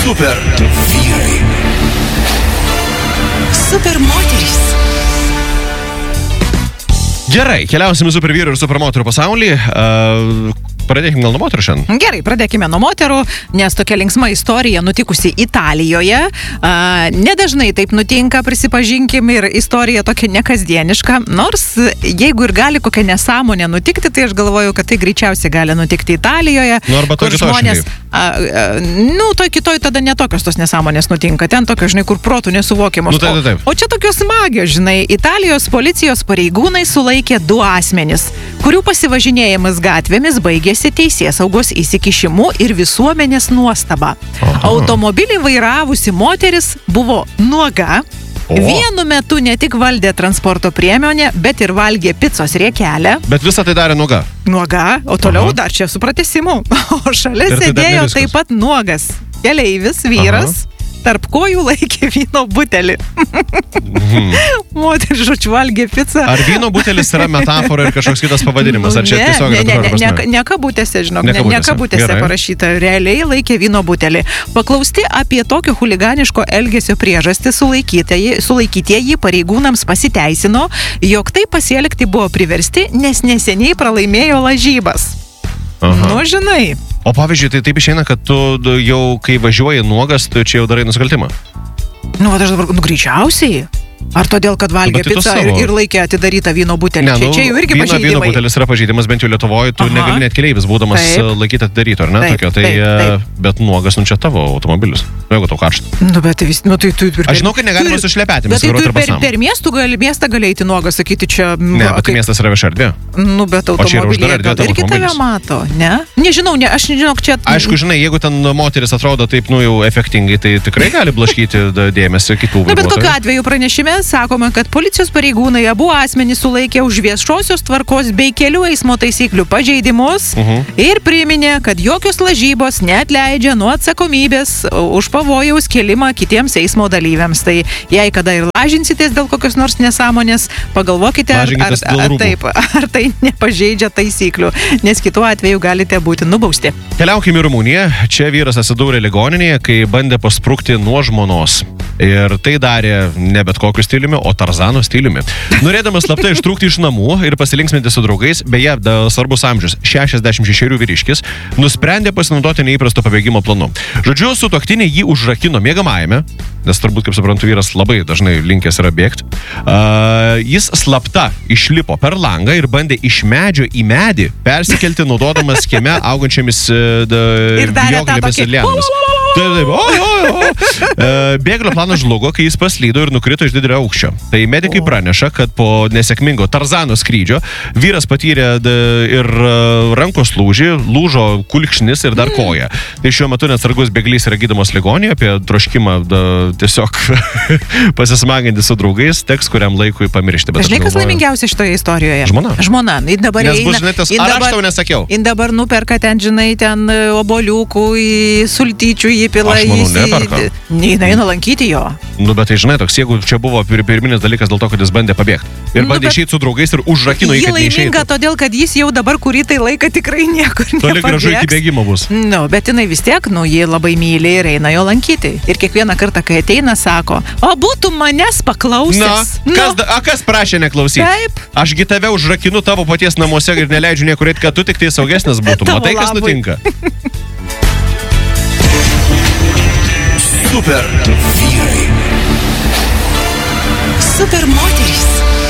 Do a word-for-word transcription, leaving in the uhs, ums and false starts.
Super vyrai. Super moterys. Gerai, keliausim į super vyrų ir super moterų pasaulį. Uh, Pradėkime gal nuo moterų šiandien. Gerai, pradėkime nuo moterų, nes tokia linksma istorija nutikusi Italijoje. A, nedažnai taip nutinka, prisipažinkim, ir istorija tokia nekasdieniška. Nors jeigu ir gali kokia nesąmonė nutikti, tai aš galvoju, kad tai greičiausiai gali nutikti Italijoje. Nu, arba to kitoj žmonės, a, a, nu, toj kitoj tada netokios tos nesąmonės nutinka. Ten tokios, žinai, kur protų nesuvokiamos. Nu, taip, taip, taip. O, o čia tokios smagios, žinai. Italijos policijos pareigūnai sulaikė du asmenis, kurių pasivažinėjimas gatvėmis baigėsi teisėsaugos įsikišimu ir visuomenės nuostaba. Aha. Automobilį vairavusi moteris buvo nuoga. O. Vienu metu ne tik valdė transporto priemonę, bet ir valgė picos riekelę. Bet visą tai darė nuoga. Nuoga, o toliau Aha. dar čia su pratęsimu. O šalia Ir tai dar ne sėdėjo viskas. taip pat nuogas keleivis, vyras. Aha. Tarp kojų laikė vyno butelį. Mhm. Moteris, žodžiu, valgė pizzą. Ar vyno butelis yra metafora ir kažkoks kitas pavadinimas? Ar čia Ne, tiesiog ne, ne, ne, ne, ne, ne kabutėse, žinok, Ne ne, ne kabutėse. kabutėse Gerai. parašyta. Realiai laikė vyno butelį. Paklausti apie tokio chuliganiško elgesio priežastį sulaikytieji, sulaikytieji pareigūnams pasiteisino, jog tai pasielgti buvo priversti, nes neseniai pralaimėjo lažybas. Aha. Nu, žinai. O pavyzdžiui, tai taip išeina, kad tu jau, kai važiuoji nuogas, tu čia jau darai nusikaltimą. Nu, va, aš dabar, nu, greičiausiai. Ar todėl, kad valgė Bet tai tu pizzą ir, savo- ir laikė atidarytą vyno butelį? Ne, čia, nu, čia jau irgi vyno, vyno pažeidimai. butelis yra pažeidimas, bent jau Lietuvoje, tu Aha. negali net keleivis būdamas Taip. laikyti atidaryto, ar ne? Taip, Tokio, tai, taip, taip. e, bet nuogas, nu čia tavo automobilis. Nu, jeigu tau karšta. Nu, bet tai vis, nu, tai tu ir Aš žinau, kad negalima su šlepetėmis Bet tai tu vairuoti ir arba per, sam. per miestų gali, miestą gali eiti nuogas, sakyti, čia... Ne, va, bet tai kaip- miestas yra vieša erdvė. Nu, bet O čia yra automobilyje uždara erdvė, gal tavo irgi tave automobilis. mato, ne? Nežinau, ne, aš nežinau, čia... Aišku, žinai, jeigu ten moteris atrodo taip, nu, jau efektingai, tai tikrai gali blaškyti da- dėmesį kitų Na, bet kokiu vairuotojų. atveju pranešime sakoma, kad policijos pareigūnai abu asmenys sulaikė už viešosios tvarkos bei kelių eismo taisyklių pažeidimus Mhm. ir priminė, kad jokios lažybos neatleidžia nuo atsakomybės už pavojaus kelimą kitiems eismo dalyviams. Tai jei kada ir lažinsitės dėl kokios nors nesąmonės, pagalvokite, ar, ar, Lažinkitės dėl ar, rūbų. taip, ar tai nepažeidžia taisyklių, nes kitu atveju galite būti nubausti. Keliaukime į Rumuniją. Čia vyras atsidūrė ligoninėje, kai bandė pasprukti nuo žmonos. Ir tai darė ne bet kokiu stiliumi, o Tarzano stiliumi. Norėdamas slaptai ištrūkti iš namų ir pasilinksminti su draugais, beje, da, svarbus amžius, šešiasdešimt šešerių vyriškis, nusprendė pasinaudoti neįprasto pabėgimo planu. Žodžiu, sutuoktinė jį užrakino miegamajame, nes turbūt, kaip suprantu, vyras labai dažnai linkęs yra bėgti. Uh, jis slapta išlipo per langą ir bandė iš medžio į medį persikelti, naudodamas kieme augančiamis uh, Ir darė tą vijoklėmis tokį ir lianomis. Taip, taip, o, o, o. E, Bėglio planas žlugo, kai jis paslydo ir nukrito iš didelio aukščio. Tai medikai praneša, kad po nesėkmingo Tarzano skrydžio vyras patyrė d, ir e, rankos lūžį, lūžo kulkšnis ir dar koja. Tai šiuo metu neatsargus bėglys yra gydomas ligoninėje, apie troškimą d, tiesiog pasismaginti su draugais, teks kuriam laikui pamiršti. Bet Žinai, aš kas galvoju- laimingiausia šitoje istorijoje? Žmona. Žmona. Jin dabar Nes bus, eina- žinai, tas, jin ar aš dabar- tau nesakiau? Jin dabar nuperka ten, žinai, ten e, oboliukų, į sultyčių įpila. Aš manau, jis į- neperka. Ne, eina lankyti jo. Nu, bet tai žinai, toks, jeigu čia buvo pir pirminis dalykas dėl to, kad jis bandė pabėgti. Ir Nu, bandė bet- išeiti su draugais ir užrakino jį, Ji kad laiminga neišeitų. todėl, kad jis jau dabar kurį tai laiką tikrai niekur Toli gražu iki nepabėgs. bėgimo bus. Nu, bet jinai vis tiek, nu, jį labai myli ir eina jo lankyti. Ir kiekvieną kartą, kai ateina, sako, o būtų manęs Na, paklausęs. kas, da- a, kas prašė neklausyti? Taip. Ašgi tave užrakinu tavo paties namuose ir neleidžiu niekur eiti, kad tu tik tai saugesnis būtum. Tavo Matai, kas labui. nutinka? Super vyrai. Super moterys.